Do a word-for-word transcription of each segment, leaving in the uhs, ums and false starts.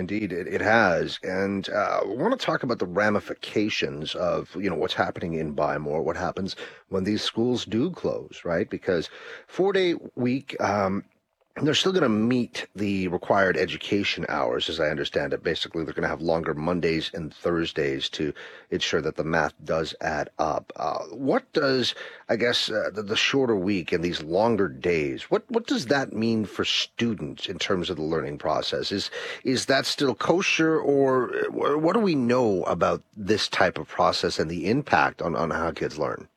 Indeed, it, it has. And uh, I want to talk about the ramifications of, you know, what's happening in Bymore, what happens when these schools do close, right? Because four-day week, um, they're still going to meet the required education hours, as I understand it. Basically, they're going to have longer Mondays and Thursdays to ensure that the math does add up. Uh, what does, I guess, uh, the, the shorter week and these longer days, what, what does that mean for students in terms of the learning process? Is is that still kosher, or, or what do we know about this type of process and the impact on, on how kids learn?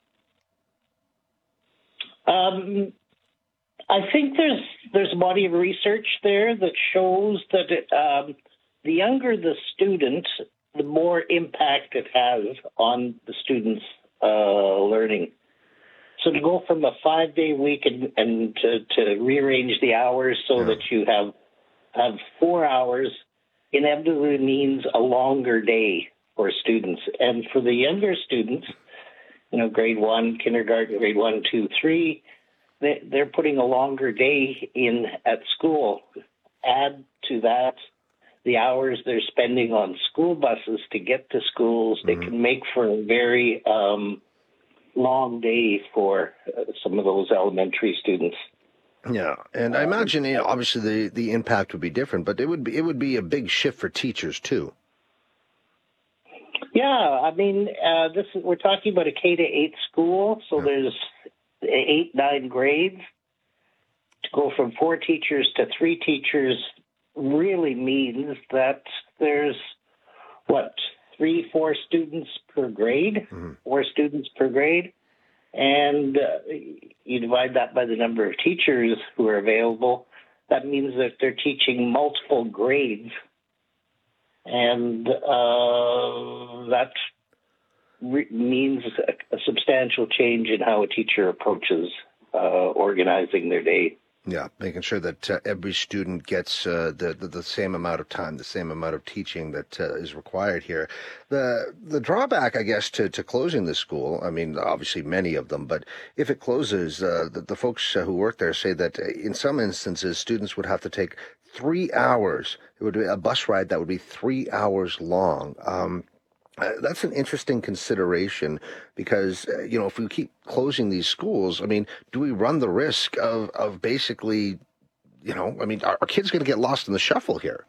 Um, I think there's there's a body of research there that shows that it, um, the younger the student, the more impact it has on the student's uh, learning. So to go from a five-day week and, and to, to rearrange the hours so yeah. that you have have four hours inevitably means a longer day for students. And for the younger students, you know, grade one, kindergarten, grade one, two, three, they're putting a longer day in at school. Add to that the hours they're spending on school buses to get to schools. Mm-hmm. They can make for a very um, long day for uh, some of those elementary students. Yeah, and I imagine, you know, obviously the, the impact would be different, but it would be it would be a big shift for teachers too. Yeah, I mean, uh, this is, we're talking about a K to eight school, so yeah. there's eight, nine grades. To go from four teachers to three teachers really means that there's, what, three, four students per grade, mm-hmm. four students per grade. And uh, you divide that by the number of teachers who are available. That means that they're teaching multiple grades. And uh, that re- means a, a substantial change in how a teacher approaches uh, organizing their day. Yeah, making sure that uh, every student gets uh, the, the the same amount of time, the same amount of teaching that uh, is required here. The the drawback, I guess, to, to closing the school, I mean, obviously many of them, but if it closes, uh, the, the folks uh, who work there say that in some instances, students would have to take three hours. It would be a bus ride that would be three hours long. Um, Uh, that's an interesting consideration because, uh, you know, if we keep closing these schools, I mean, do we run the risk of, of basically, you know, I mean, are, are kids going to get lost in the shuffle here?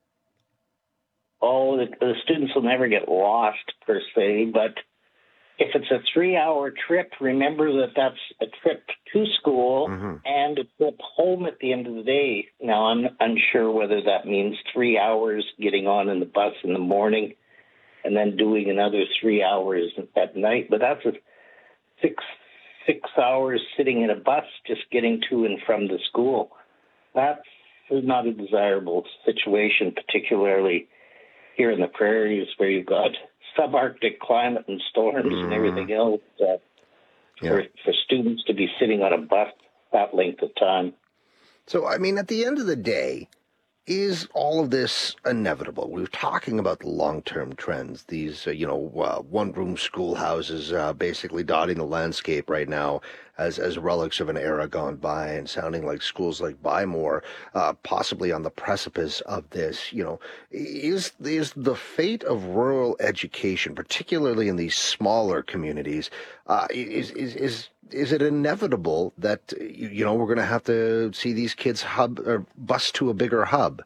Oh, the, the students will never get lost per se, but if it's a three-hour trip, remember that that's a trip to school mm-hmm. and a trip home at the end of the day. Now, I'm unsure whether that means three hours getting on in the bus in the morning and then doing another three hours at night. But that's a six six hours sitting in a bus just getting to and from the school. That's not a desirable situation, particularly here in the prairies where you've got subarctic climate and storms mm. and everything else. Uh, yeah. for, for students to be sitting on a bus that length of time. So, I mean, at the end of the day, is all of this inevitable? We were talking about the long-term trends, these, uh, you know, uh, one-room schoolhouses uh, basically dotting the landscape right now as, as relics of an era gone by and sounding like schools like Bymore, uh, possibly on the precipice of this. You know, is, is the fate of rural education, particularly in these smaller communities, uh, is, is, is, is it inevitable that, you, you know, we're going to have to see these kids hub or bus to a bigger hub?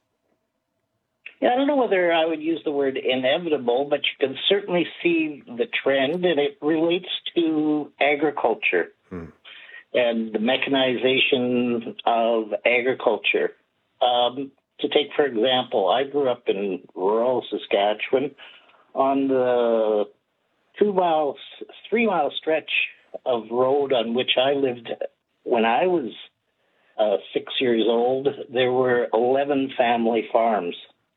Yeah, I don't know whether I would use the word inevitable, but you can certainly see the trend, and it relates to agriculture hmm. and the mechanization of agriculture. Um, to take, for example, I grew up in rural Saskatchewan on the two-mile, three-mile stretch of road on which I lived when I was uh, six years old. There were eleven family farms,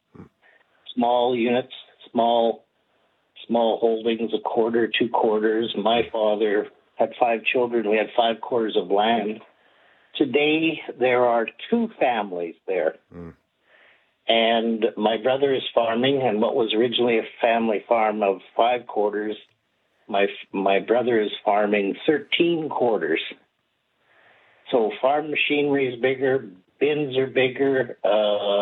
small units, small small holdings, a quarter, two quarters. My father had five children. We had five quarters of land. Today, there are two families there. Mm. And my brother is farming, and what was originally a family farm of five quarters, My my brother is farming thirteen quarters. So farm machinery is bigger, bins are bigger, uh,